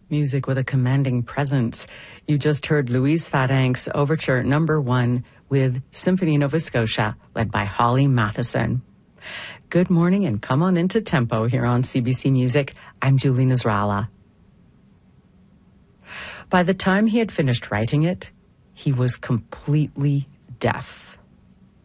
Music with a commanding presence. You just heard Louise Fadanks Overture Number 1 with Symphony Nova Scotia, led by Holly Matheson. Good morning and come on into Tempo here on CBC Music. I'm Julie Nasrallah. By the time he had finished writing it, he was completely deaf.